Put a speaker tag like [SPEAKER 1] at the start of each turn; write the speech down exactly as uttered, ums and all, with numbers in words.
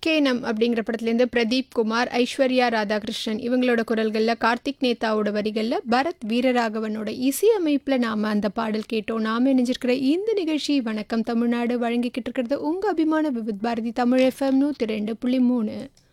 [SPEAKER 1] கேனம் அப்படிங்கிற படத்துலேருந்து பிரதீப் குமார், ஐஸ்வர்யா ராதாகிருஷ்ணன் இவங்களோட குரல்களில், கார்த்திக் நேதாவோட வரிகளில், பரத் வீரராகவனோட இசையமைப்பில் நாம் அந்த பாடல் கேட்டோம். நாம் இணைஞ்சிருக்கிற இந்த நிகழ்ச்சி வணக்கம் தமிழ்நாடு வழங்கிக்கிட்டு இருக்கிறது உங்கள் அபிமான விவித் பாரதி தமிழ் எஃப்எம் நூற்றி ரெண்டு புள்ளி மூணு.